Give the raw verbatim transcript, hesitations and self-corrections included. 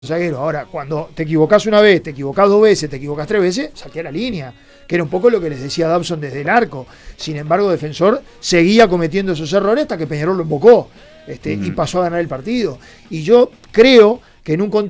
zaguero. Ahora, cuando te equivocás una vez, te equivocás dos veces, te equivocás tres veces, saqué la línea, que era un poco lo que les decía Dabson desde el arco. Sin embargo, Defensor seguía cometiendo esos errores hasta que Peñarol lo invocó este, uh-huh. y pasó a ganar el partido. Y yo creo que en un